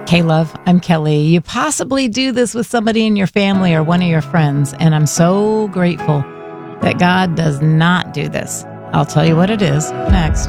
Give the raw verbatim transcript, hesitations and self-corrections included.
Hey, love, I'm Kelly. You possibly do this with somebody in your family or one of your friends, and I'm so grateful that God does not do this. I'll tell you what it is next.